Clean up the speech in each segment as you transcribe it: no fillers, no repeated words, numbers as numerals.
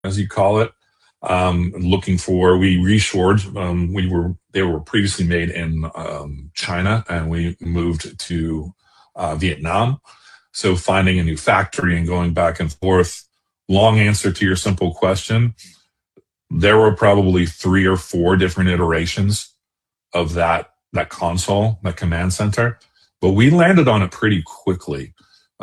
as you call it. Looking for, we reshored. They were previously made in China, and we moved to Vietnam. So finding a new factory and going back and forth. Long answer to your simple question. There were probably 3 or 4 different iterations of that console, that command center, but we landed on it pretty quickly.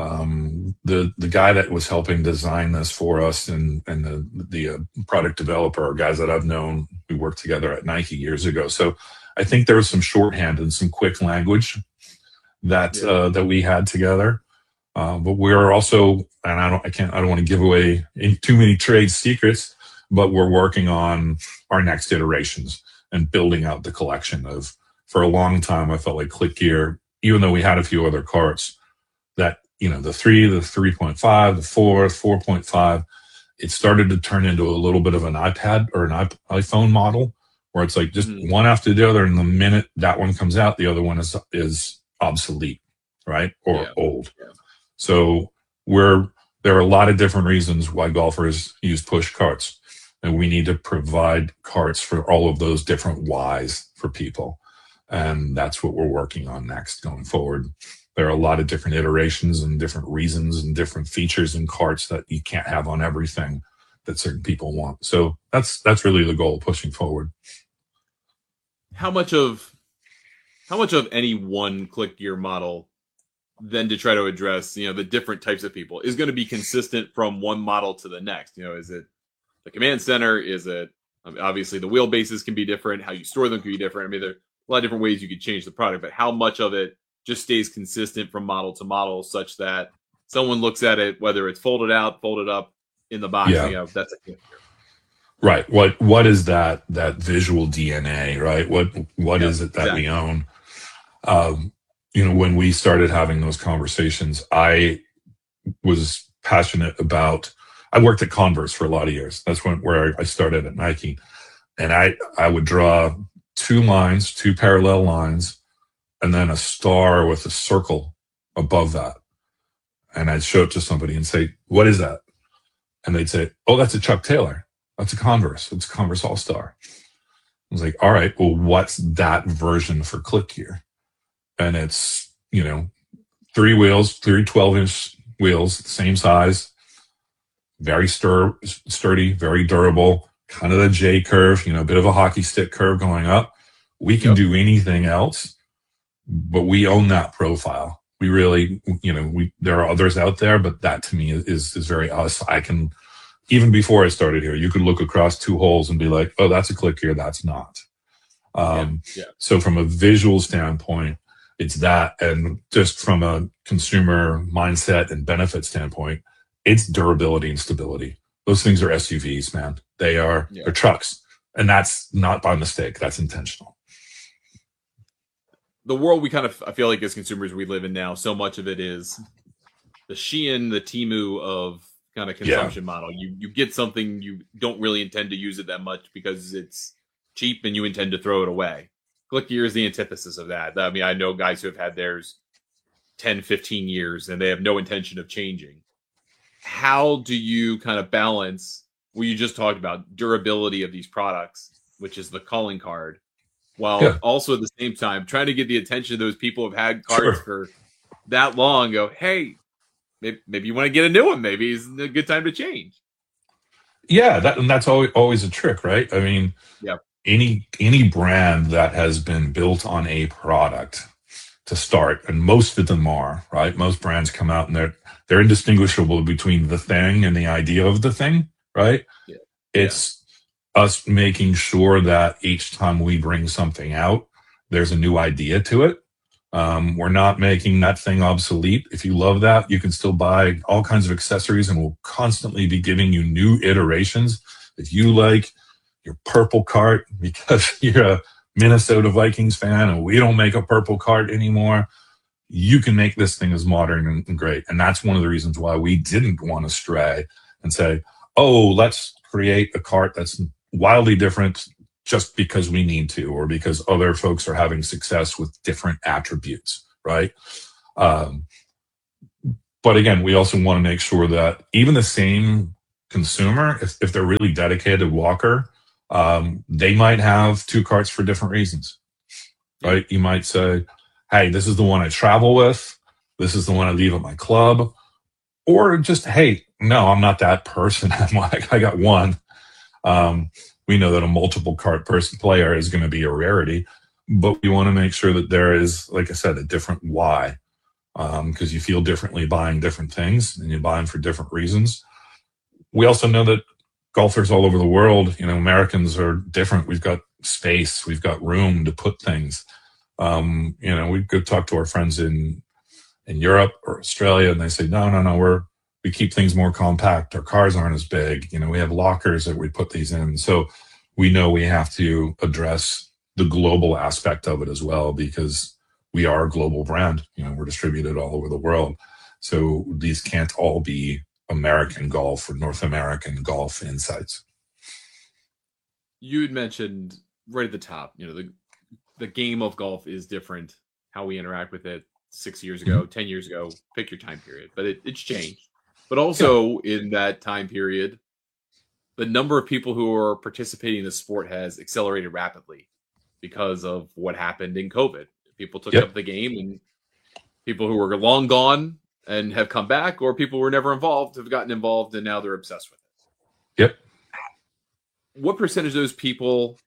The guy that was helping design this for us, and the product developer are guys that I've known. We worked together at Nike years ago, so I think there was some shorthand and some quick language that that we had together. But we're also, and I don't want to give away too many trade secrets, but we're working on our next iterations and building out the collection of. For a long time, I felt like ClickGear, even though we had a few other carts, that the 3, the 3.5, the 4, 4.5, it started to turn into a little bit of an iPad or an iPhone model, where it's like just one after the other, and the minute that one comes out, the other one is obsolete, right, or old. So there are a lot of different reasons why golfers use push carts, and we need to provide carts for all of those different whys for people. And that's what we're working on next going forward. There are a lot of different iterations and different reasons and different features in carts that you can't have on everything that certain people want. So that's really the goal pushing forward. How much of any one ClickGear model then to try to address, the different types of people is going to be consistent from one model to the next? Is it the command center? Is it, obviously the wheelbases can be different. How you store them can be different. I mean, there are a lot of different ways you could change the product, but how much of it just stays consistent from model to model, such that someone looks at it, whether it's folded out, folded up in the box, that's a ClickGear. Right. What is that visual DNA, right? What is it that we own? When we started having those conversations, I was passionate about, I worked at Converse for a lot of years. That's where I started at Nike. And I would draw 2 parallel lines, and then a star with a circle above that. And I'd show it to somebody and say, what is that? And they'd say, oh, that's a Chuck Taylor. That's a Converse. It's a Converse All-Star. I was like, all right, well, what's that version for ClickGear? And it's, 3 wheels, 3 12-inch wheels, same size, very sturdy, very durable, kind of the J curve, a bit of a hockey stick curve going up. We can do anything else, but we own that profile. We really, there are others out there, but that to me is very us. I can, even before I started here, you could look across 2 holes and be like, oh, that's a ClickGear, that's not. So from a visual standpoint, it's that, and just from a consumer mindset and benefit standpoint, it's durability and stability. Those things are SUVs, man. They're trucks, and that's not by mistake. That's intentional. The world I feel like as consumers we live in now, so much of it is the Shein, the Temu of kind of consumption model. You get something, you don't really intend to use it that much because it's cheap and you intend to throw it away. ClickGear is the antithesis of that. I mean, I know guys who have had theirs 10, 15 years and they have no intention of changing. How do you kind of balance what you just talked about, durability of these products, which is the calling card, while also at the same time trying to get the attention of those people who've had cards for that long, go, hey, maybe you want to get a new one. Maybe it's a good time to change. Yeah, that's always a trick, right? I mean, any brand that has been built on a product to start, and most of them are, right? Most brands come out and they're indistinguishable between the thing and the idea of the thing, right? It's us making sure that each time we bring something out, there's a new idea to it. We're not making that thing obsolete. If you love that, you can still buy all kinds of accessories, and we'll constantly be giving you new iterations. If you like your purple cart because you're a Minnesota Vikings fan and we don't make a purple cart anymore, you can make this thing as modern and great. And that's one of the reasons why we didn't want to stray and say, oh, let's create a cart that's wildly different just because we need to, or because other folks are having success with different attributes, right? But again, we also want to make sure that even the same consumer, if they're really dedicated walker, they might have two carts for different reasons, right? You might say, hey, this is the one I travel with. This is the one I leave at my club. Or just, hey, no, I'm not that person. I'm like, I got one. We know that a multiple cart person player is going to be a rarity, but we want to make sure that there is, like I said, a different why, because you feel differently buying different things and you buy them for different reasons. We also know that golfers all over the world, Americans are different. We've got space, we've got room to put things. We go talk to our friends in Europe or Australia, and they say, no, we keep things more compact. Our cars aren't as big. We have lockers that we put these in. So we know we have to address the global aspect of it as well, because we are a global brand. We're distributed all over the world. So these can't all be American golf or North American golf insights. You had mentioned right at the top, the game of golf is different, how we interact with it 6 years ago, 10 years ago, pick your time period, but it's changed. But also in that time period, the number of people who are participating in the sport has accelerated rapidly because of what happened in COVID. People took up the game, and people who were long gone and have come back, or people who were never involved have gotten involved and now they're obsessed with it. Yep. What percentage of those people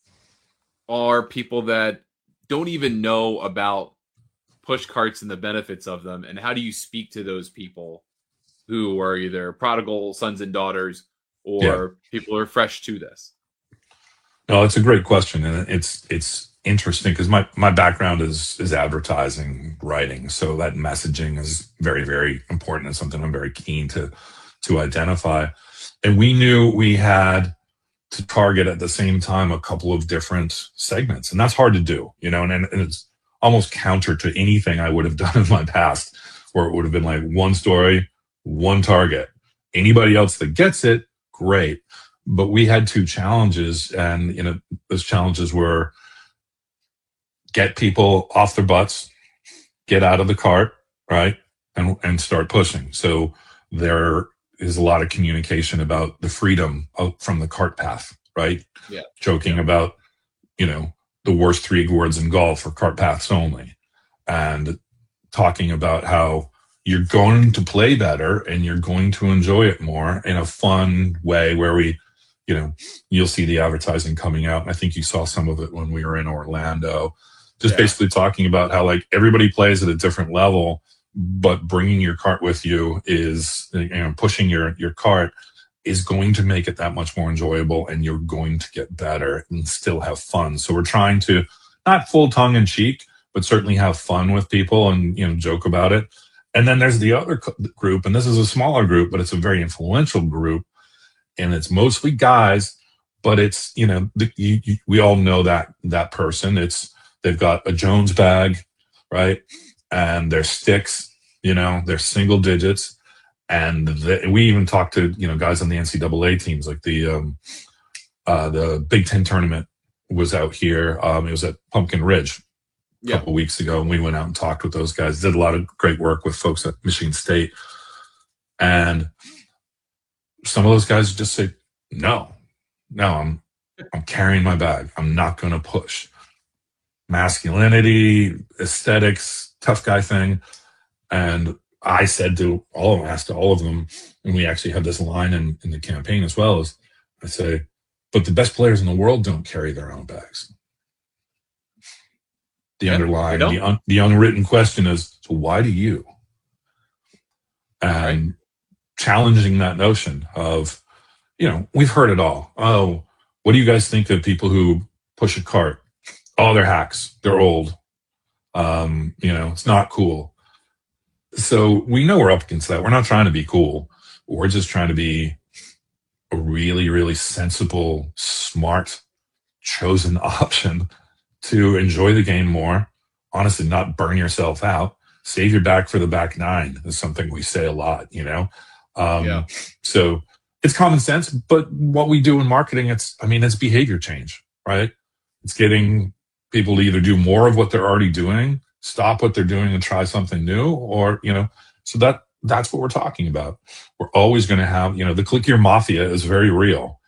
are people that don't even know about push carts and the benefits of them? And how do you speak to those people who are either prodigal sons and daughters or people who are fresh to this? No, it's a great question. And it's interesting because my background is advertising, writing. So that messaging is very, very important and something I'm very keen to identify. And we knew we had to target at the same time a couple of different segments. And that's hard to do, and it's almost counter to anything I would have done in my past, where it would have been like one story, one target. Anybody else that gets it, great. But we had two challenges, and those challenges were get people off their butts, get out of the cart, right, and start pushing. So there is a lot of communication about the freedom from the cart path, right? Yeah. Joking about, the worst 3 words in golf are cart paths only, and talking about how you're going to play better and you're going to enjoy it more in a fun way where you'll see the advertising coming out. And I think you saw some of it when we were in Orlando, just basically talking about how like everybody plays at a different level, but bringing your cart with you is, pushing your cart is going to make it that much more enjoyable, and you're going to get better and still have fun. So we're trying to not full tongue in cheek, but certainly have fun with people and, joke about it. And then there's the other group, and this is a smaller group, but it's a very influential group, and it's mostly guys, but it's, we all know that person. They've got a Jones bag, right? And their sticks, they're single digits. And we even talked to, guys on the NCAA teams, like the Big Ten tournament was out here. It was at Pumpkin Ridge a couple weeks ago, and we went out and talked with those guys, did a lot of great work with folks at Michigan State. And some of those guys just say, no, I'm carrying my bag. I'm not going to push. Masculinity, aesthetics, tough guy thing. And I said to all of them, asked all of them, and we actually have this line in the campaign as well, is I say, but the best players in the world don't carry their own bags. The underlying, the unwritten question is, so why do you? And challenging that notion of, we've heard it all. Oh, what do you guys think of people who push a cart? Oh, they're hacks. They're old. It's not cool. So we know we're up against that. We're not trying to be cool. We're just trying to be a really, really sensible, smart, chosen option to enjoy the game more. Honestly, not burn yourself out. Save your back for the back nine is something we say a lot, So it's common sense, but what we do in marketing, it's behavior change, right? It's getting people to either do more of what they're already doing, stop what they're doing and try something new, or, so that's what we're talking about. We're always going to have, the click your mafia is very real.